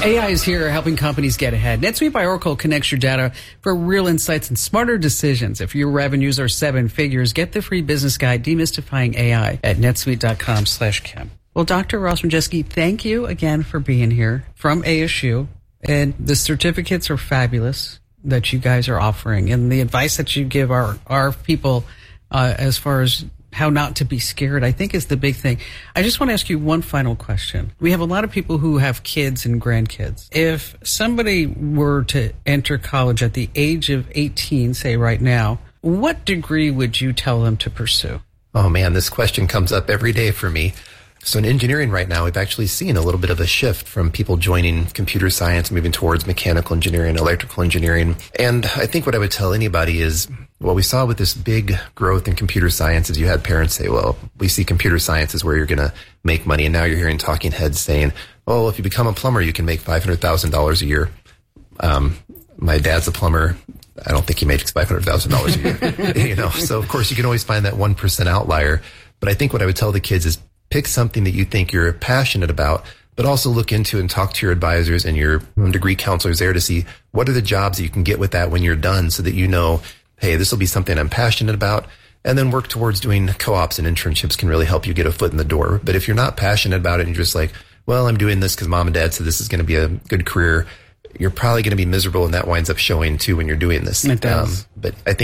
AI is here helping companies get ahead. NetSuite by Oracle connects your data for real insights and smarter decisions. If your revenues are seven figures, get the free business guide, Demystifying AI, at netsuite.com/Kim. Well, Dr. Ross Majeski, thank you again for being here from ASU. And the certificates are fabulous that you guys are offering. And the advice that you give our people as far as how not to be scared, I think is the big thing. I just want to ask you one final question. We have a lot of people who have kids and grandkids. If somebody were to enter college at the age of 18, say right now, what degree would you tell them to pursue? Oh man, this question comes up every day for me. So in engineering right now, we've actually seen a little bit of a shift from people joining computer science, moving towards mechanical engineering, electrical engineering. And I think what I would tell anybody is, what we saw with this big growth in computer science is you had parents say, well, we see computer science is where you're going to make money. And now you're hearing talking heads saying, oh, if you become a plumber, you can make $500,000 a year. My dad's a plumber. I don't think he makes $500,000 a year. So of course you can always find that 1% outlier. But I think what I would tell the kids is pick something that you think you're passionate about, but also look into and talk to your advisors and your degree counselors there to see what are the jobs that you can get with that when you're done, so that you know, hey, this will be something I'm passionate about. And then work towards doing co-ops and internships can really help you get a foot in the door. But if you're not passionate about it and you're just like, well, I'm doing this because mom and dad said this is going to be a good career, you're probably going to be miserable, and that winds up showing too when you're doing this. It does. But I think